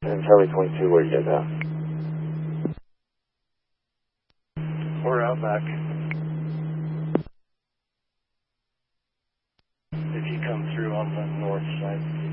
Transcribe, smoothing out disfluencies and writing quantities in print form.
And Charlie 22, where you guys at? We're out back. If you come through on the north side.